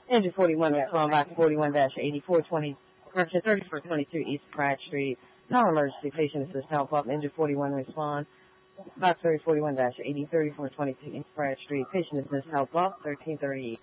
Engine 41 respond, box 41-8420, correction 3422 East Pratt Street. Non-emergency patient assist help up. Engine 41 respond, box 3041-80 3422 East Pratt Street. Patient assist help up 1338.